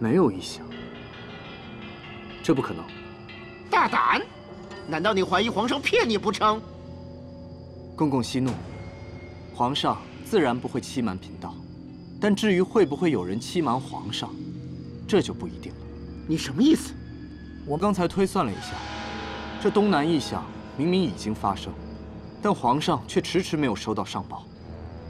没有异象，这不可能。 大胆！难道你怀疑皇上骗你不成？ 公公息怒，皇上自然不会欺瞒贫道，但至于会不会有人欺瞒皇上，这就不一定了。 你什么意思？ 我刚才推算了一下，这东南异象明明已经发生，但皇上却迟迟没有收到上报。